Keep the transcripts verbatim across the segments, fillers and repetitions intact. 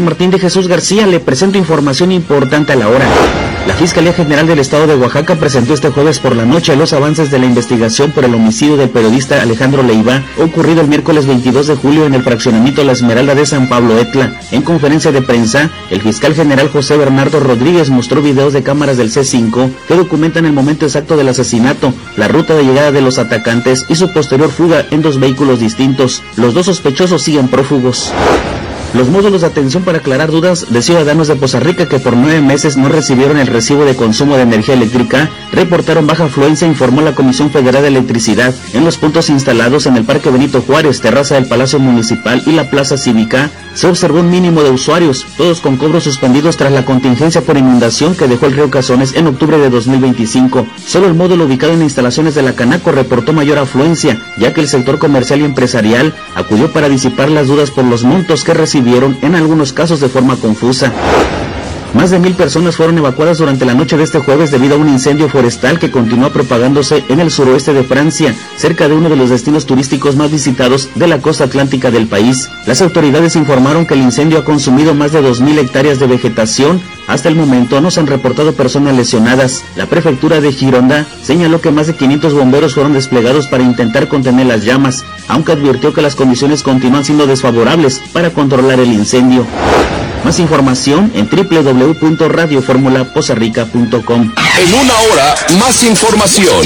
Martín de Jesús García, le presento información importante a la hora. La Fiscalía General del Estado de Oaxaca presentó este jueves por la noche los avances de la investigación por el homicidio del periodista Alejandro Leiva, ocurrido el miércoles veintidós de julio en el fraccionamiento La Esmeralda de San Pablo Etla. En conferencia de prensa, el fiscal general José Bernardo Rodríguez mostró videos de cámaras del C cinco que documentan el momento exacto del asesinato, la ruta de llegada de los atacantes y su posterior fuga en dos vehículos distintos. Los dos sospechosos siguen prófugos. Los módulos de atención para aclarar dudas de ciudadanos de Poza Rica que por nueve meses no recibieron el recibo de consumo de energía eléctrica reportaron baja afluencia, informó la Comisión Federal de Electricidad. En los puntos instalados en el Parque Benito Juárez, terraza del Palacio Municipal y la Plaza Cívica, se observó un mínimo de usuarios, todos con cobros suspendidos tras la contingencia por inundación que dejó el río Cazones en octubre de dos mil veinticinco. Solo el módulo ubicado en instalaciones de la Canaco reportó mayor afluencia, ya que el sector comercial y empresarial acudió para disipar las dudas por los montos que recibió en algunos casos de forma confusa. Más de mil personas fueron evacuadas durante la noche de este jueves debido a un incendio forestal que continúa propagándose en el suroeste de Francia, cerca de uno de los destinos turísticos más visitados de la costa atlántica del país. Las autoridades informaron que el incendio ha consumido más de dos mil hectáreas de vegetación. Hasta el momento no se han reportado personas lesionadas. La prefectura de Gironda señaló que más de quinientos bomberos fueron desplegados para intentar contener las llamas, aunque advirtió que las condiciones continúan siendo desfavorables para controlar el incendio. Más información en doble u doble u doble u punto radio fórmula poza rica punto com. En una hora, más información.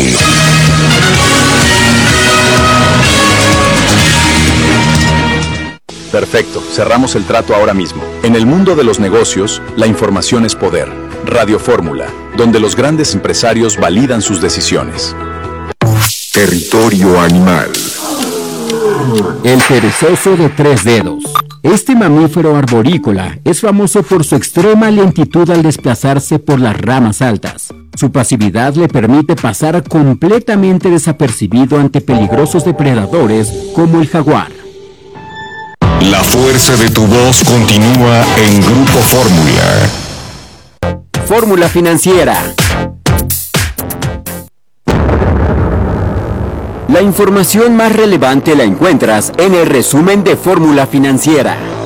Perfecto, cerramos el trato ahora mismo. En el mundo de los negocios, la información es poder. Radio Fórmula, donde los grandes empresarios validan sus decisiones. Territorio animal. El perezoso de tres dedos. Este mamífero arborícola es famoso por su extrema lentitud al desplazarse por las ramas altas. Su pasividad le permite pasar completamente desapercibido ante peligrosos depredadores como el jaguar. La fuerza de tu voz continúa en Grupo Fórmula. Fórmula Financiera. La información más relevante la encuentras en el resumen de Fórmula Financiera.